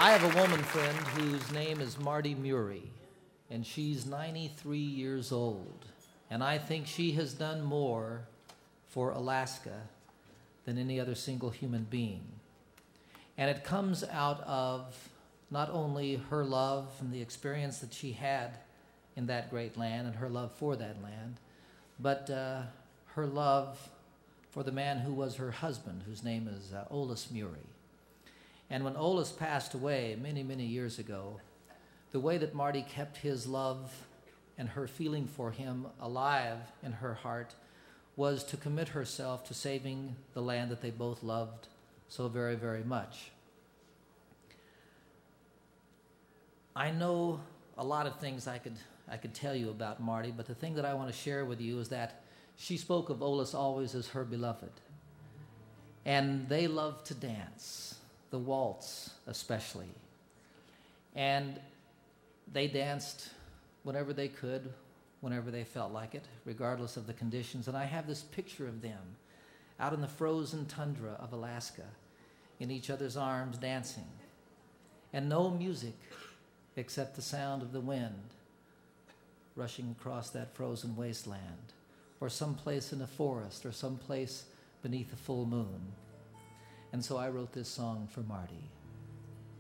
I have a woman friend whose name is Marty Murray, and she's 93 years old. And I think she has done more for Alaska than any other single human being. And it comes out of not only her love and the experience that she had in that great land and her love for that land, but her love for the man who was her husband, whose name is Ollis Murray. And when Ollis passed away many, many years ago, the way that Marty kept his love and her feeling for him alive in her heart was to commit herself to saving the land that they both loved so very, very much. I know a lot of things I could tell you about Marty, but the thing that I want to share with you is that she spoke of Ollis always as her beloved. And they loved to dance, the waltz especially. And they danced whenever they could, whenever they felt like it, regardless of the conditions. And I have this picture of them out in the frozen tundra of Alaska, in each other's arms dancing. And no music except the sound of the wind rushing across that frozen wasteland, or someplace in a forest, or someplace beneath a full moon. And so I wrote this song for Marty.